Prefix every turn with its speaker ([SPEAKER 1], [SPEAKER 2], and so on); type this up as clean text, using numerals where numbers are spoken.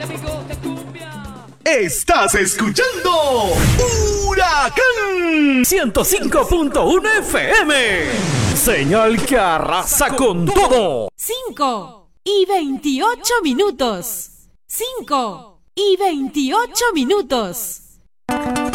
[SPEAKER 1] Estás escuchando Huracán 105.1 FM. Señal que arrasa con todo.
[SPEAKER 2] 5:28. 5:28.